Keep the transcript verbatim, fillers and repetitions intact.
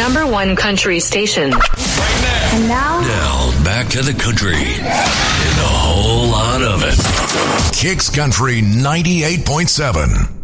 number one country station. Right now. And now? Now, back to the country. And a whole lot of it. Kicks Country ninety-eight point seven.